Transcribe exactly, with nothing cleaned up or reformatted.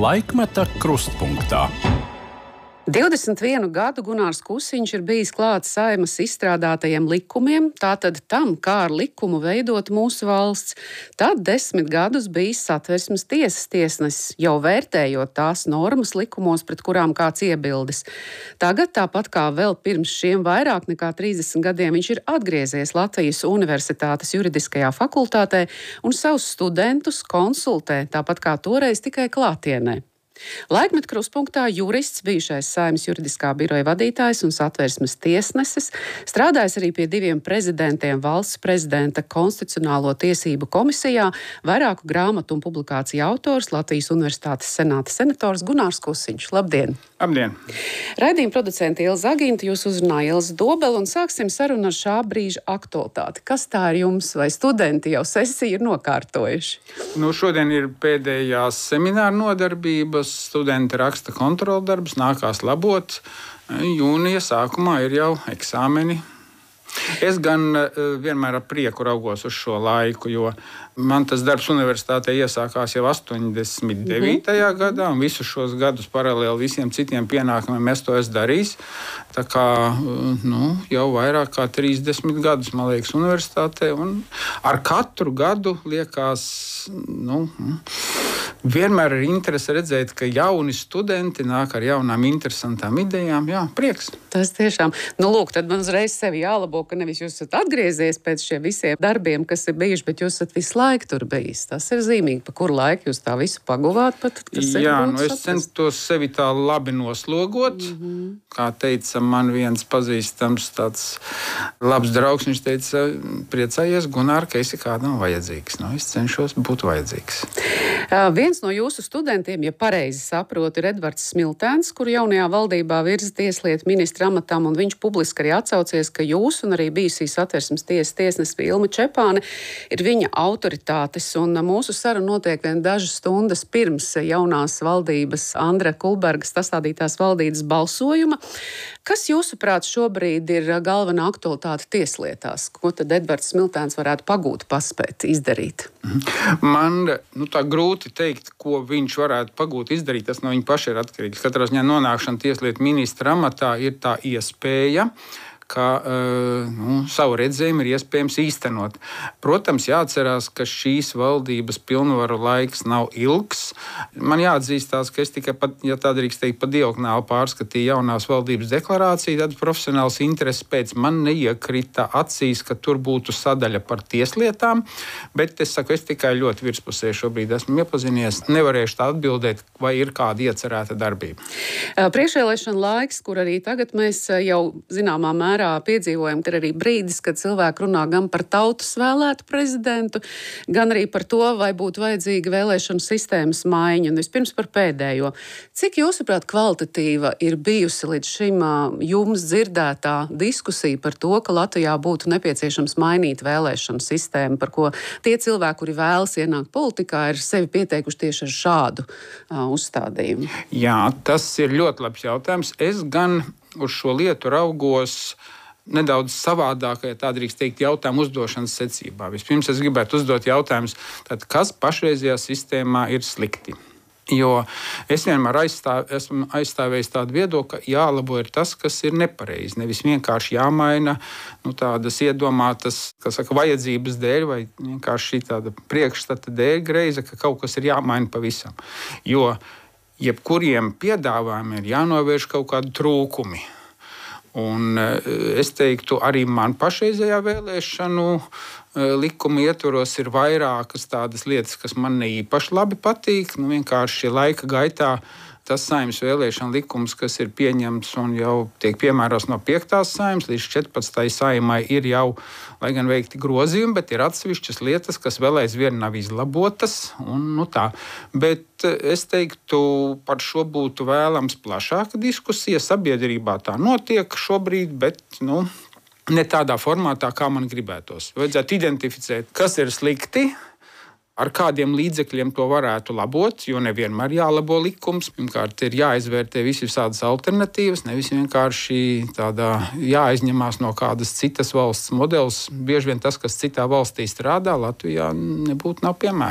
Laikmeta krustpunktā. divdesmit vienu gadu Gunārs Kusiņš ir bijis klāts Saeimas izstrādātajiem likumiem, tātad tam, kā ar likumu veidot mūsu valsts. Tad desmit gadus bijis Satversmes tiesas tiesnesis, jau vērtējot tās normas likumos, pret kurām kāds iebildes. Tagad, tāpat kā vēl pirms šiem vairāk nekā trīsdesmit gadiem, viņš ir atgriezies Latvijas Universitātes juridiskajā fakultātē un savus studentus konsultē, tāpat kā toreiz tikai klātienē. Laikmeta krustpunktā jurists, bijušais Saeimas juridiskā biroja vadītājs un Satversmes tiesnesis, strādājis arī pie diviem prezidentiem valsts prezidenta konstitucionālo tiesību komisijā, vairāku grāmatu un publikāciju autors, Latvijas Universitātes senāta senators Gunārs Kusiņš. Labdien! Labdien! Raidījuma producente Ilza Aginta, jūs uzrunāja Ilza Dobele, un sāksim sarunu ar šā brīža aktualitāti. Kas tā ir jums, vai studenti jau sesiju ir nokārtojuši? Nu, šodien ir pēdējās semināra nodarbības, studenti raksta kontroldarbus, nākās labot. Jūnija sākumā ir jau eksāmeni. Es gan vienmēr ar prieku raugos uz šo laiku, jo man tas darbs universitātē iesākās jau astoņdesmit devītajā Mm-hmm. gadā, un visus šos gadus paralēli visiem citiem pienākumiem es to esmu darījis. Tā kā nu, jau vairāk kā trīsdesmit gadus, man liekas, universitātē, un ar katru gadu liekas, nu, vienmēr ir interese redzēt, ka jauni studenti nāk ar jaunām interesantām idejām. Jā, prieks. Tas tiešām, nu lūk, tad man uzreiz sevi jālabo, ka nevis jūs esat atgriezies pēc šiem visiem darbiem, kas ir bijuši, bet jūs esat visu laiku tur bijis. Tas ir zīmīgi, pa kuru laiku jūs tā visu paguvāt. Pat, Jā, nu es centos sevi tā labi noslogot. Mm-hmm. Kā teica man viens pazīstams tāds labs draugs, viņš teica, priecājies, Gunār, ka esi kādam vajadzīgs. Nu, es cenšos būt vajadzīgs. Uh, viens no jūsu studentiem, ja pareizi saprotu, ir Edvards Smiltēns, kuru jaunajā valdībā virza tieslietu ministra amatam, un viņš publiski arī atsaucies, ka jūs un arī bijusī Satversmes tiesas tiesnesis Ilma Čepāne ir viņa autoritātes, un mūsu saruna notiek vien dažas stundas pirms jaunās valdības Andra Kulberga sastādītās valdības balsojuma. Kas jūsuprāt šobrīd ir galvenā aktualitāte tieslietās? Ko tad Edvards Smiltēns varētu pagūt, paspēt, izdarīt? Man nu, tā grūti teikt, ko viņš varētu pagūt, izdarīt. Tas no viņa paša ir atkarīgs. Katrā ziņā nonākšana tieslietu ministra amatā ir tā iespēja, ka nu, savu redzējumu ir iespējams īstenot. Protams, jāatcerās, ka šīs valdības pilnvaru laiks nav ilgs. Man jāatzīstās, ka es tikai, pat, ja tā drīkst teikt, pa diagonāli pārskatīju jaunās valdības deklarāciju, tad profesionāls intereses pēc man neiekrita acīs, ka tur būtu sadaļa par tieslietām, bet es saku, es tikai ļoti virspusē šobrīd esmu iepazinies. Nevarēšu tā atbildēt, vai ir kāda iecerēta darbība. Priekšvēlēšana laiks, kur arī tagad mēs jau zināmā mērā piedzīvojam, ka ir arī brīdis, kad cilvēki runā gan par tautas vēlētu prezidentu, gan arī par to, vai būtu vajadzīga vēlēšanu sistēmas maiņa. Un vispirms par pēdējo. Cik jūsuprāt kvalitatīva ir bijusi līdz šim jums dzirdētā diskusija par to, ka Latvijā būtu nepieciešams mainīt vēlēšanu sistēmu, par ko tie cilvēki, kuri vēlas ienākt politikā, ir sevi pieteikuši tieši ar šādu uh, uzstādījumu? Jā, tas ir ļoti labs jautājums. Es gan uz šo lietu raugos nedaudz savādāk, ja tā drīkst teikt, jautājumu uzdošanas secībā. Vispirms es gribētu uzdot jautājumus, tad kas pašreizajā sistēmā ir slikti? Jo es vienmēr aizstāv, esmu aizstāvējis tādu viedokli, ka jālabo ir tas, kas ir nepareizi. Nevis vienkārši jāmaina nu, tādas iedomātas, kas saka, vajadzības dēļ vai vienkārši tāda priekšstata dēļ greiza, ka kaut kas ir jāmaina pavisam. Jo jebkuriem piedāvājumiem ir jānovērš kaut kādi trūkumi. Un es teiktu, arī man pašreizējā vēlēšanu likuma ietvaros ir vairākas tādas lietas, kas man ne īpaši labi patīk. Nu, vienkārši laika gaitā tas Saeimas vēlēšana likums, kas ir pieņemts un jau tiek piemērots no piektās Saeimas līdz četrpadsmitajai Saeimai, ir jau, lai gan veikti grozījumi, bet ir atsevišķas lietas, kas vēl aizvien nav izlabotas. Un, nu tā. Bet es teiktu, par šo būtu vēlams plašāka diskusija. Sabiedrībā tā notiek šobrīd, bet nu, ne tādā formātā, kā man gribētos. Vajadzētu identificēt, kas ir slikti, ar kādiem līdzekļiem to varētu labot, jo nevienmēr jālabo likums. Pirmkārt, ir jāizvērtē visi visādas alternatīvas, nevis vienkārši tādā jāaizņemās no kādas citas valsts modelis. Bieži vien tas, kas citā valstī strādā, Latvijā nebūtu nav piemērs.